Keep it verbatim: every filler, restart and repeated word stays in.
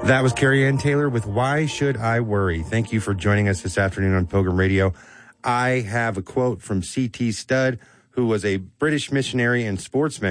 That was Carrie Ann Taylor with Why Should I Worry? Thank you for joining us this afternoon on Pilgrim Radio. I have a quote from C T Studd, who was a British missionary and sportsman.